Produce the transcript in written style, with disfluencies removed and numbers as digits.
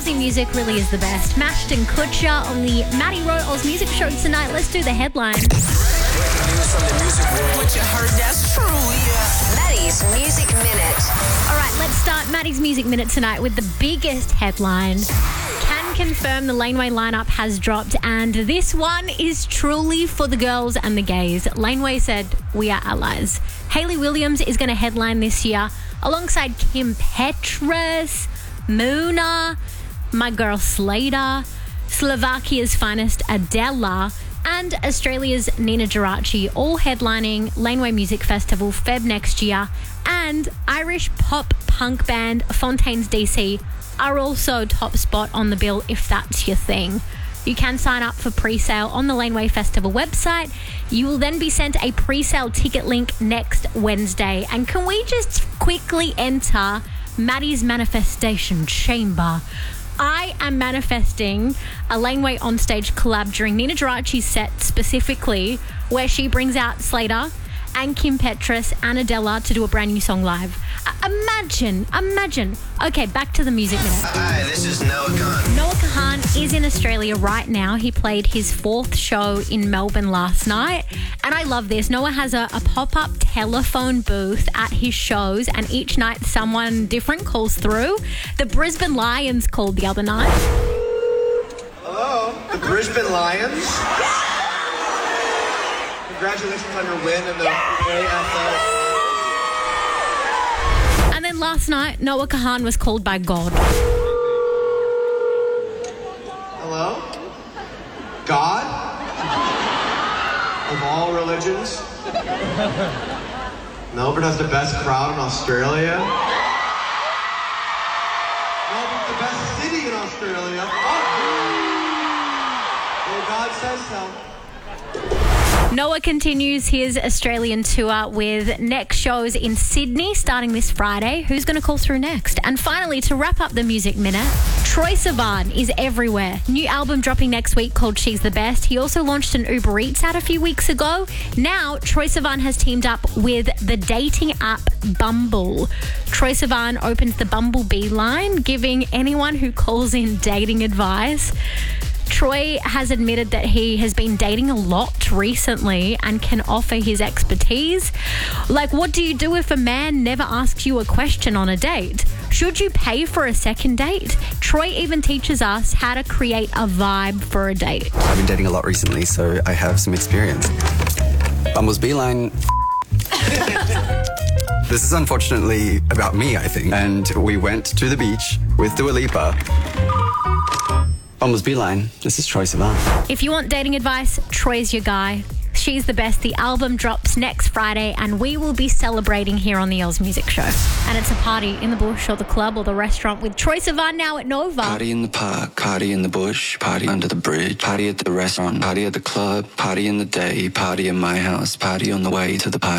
Aussie music really is the best. Mashed and Kutcher on the Maddie Rowe Oz Music Show tonight. Let's do the headline. What you heard, that's true, yeah. Maddie's Music Minute. All right, let's start Maddie's Music Minute tonight with the biggest headline. Can confirm the Laneway lineup has dropped, and this one is truly for the girls and the gays. Laneway said, "We are allies." Hayley Williams is going to headline this year alongside Kim Petras, Muna, my girl Slater, Slovakia's finest Adela, and Australia's Nina Geraci, all headlining Laneway Music Festival Feb next year. And Irish pop punk band Fontaines DC are also top spot on the bill if that's your thing. You can sign up for pre-sale on the Laneway Festival website. You will then be sent a pre-sale ticket link next Wednesday. And can we just quickly enter Maddie's manifestation chamber? I am manifesting a Laneway onstage collab during Nina Geraci's set specifically, where she brings out Slater and Kim Petras and Adela to do a brand new song live. Imagine. Okay, back to the Music Minute. Hi, this is Noah Kahan. Noah Kahan is in Australia right now. He played his 4th show in Melbourne last night. And I love this. Noah has a pop-up telephone booth at his shows, and each night someone different calls through. The Brisbane Lions called the other night. Hello, the Brisbane Lions. Congratulations on your win in the AFL. And then last night, Noah Kahan was called by God. Hello? God? Of all religions? Melbourne has the best crowd in Australia. Melbourne's the best city in Australia. Well, God says so. Noah continues his Australian tour with next shows in Sydney starting this Friday. Who's going to call through next? And finally, to wrap up the Music Minute, Troye Sivan is everywhere. New album dropping next week called She's the Best. He also launched an Uber Eats ad a few weeks ago. Now, Troye Sivan has teamed up with the dating app Bumble. Troye Sivan opens the Bumblebee line, giving anyone who calls in dating advice. Troye has admitted that he has been dating a lot recently and can offer his expertise. Like, what do you do if a man never asks you a question on a date? Should you pay for a second date? Troye even teaches us how to create a vibe for a date. I've been dating a lot recently, so I have some experience. Bumble's beeline. This is unfortunately about me, I think. And we went to the beach with Dua Lipa. Bumble's beeline. This is Troye Sivan. If you want dating advice, Troye's your guy. She's the Best. The album drops next Friday, and we will be celebrating here on the Oz Music Show. And it's a party in the bush or the club or the restaurant with Troye Sivan now at Nova. Party in the park, party in the bush, party under the bridge, party at the restaurant, party at the club, party in the day, party in my house, party on the way to the party.